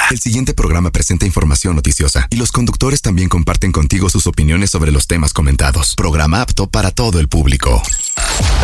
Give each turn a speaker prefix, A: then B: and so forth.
A: El siguiente programa presenta información noticiosa y los conductores también comparten contigo sus opiniones sobre los temas comentados. Programa apto para todo el público.